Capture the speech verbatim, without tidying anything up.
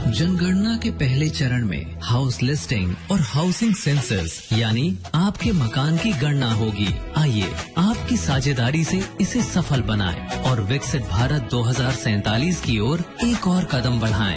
जनगणना के पहले चरण में हाउस लिस्टिंग और हाउसिंग सेंसस यानी आपके मकान की गणना होगी। आइए आपकी साझेदारी से इसे सफल बनाएं और विकसित भारत दो हज़ार सैंतालीस की ओर एक और कदम बढ़ाएं।